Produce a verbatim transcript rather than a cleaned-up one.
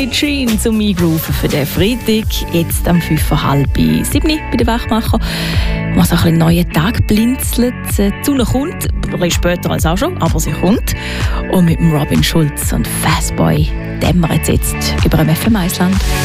Jean zum Eingrooven für den Freitag, jetzt am fünf vor halb sieben bei den Wachmacher. Man so ein bisschen neuen Tag blinzelt. Die Sonne kommt, ein bisschen später als auch schon, aber sie kommt. Und mit dem Robin Schulz und Fastboy dämmert es jetzt über dem F M eins Land.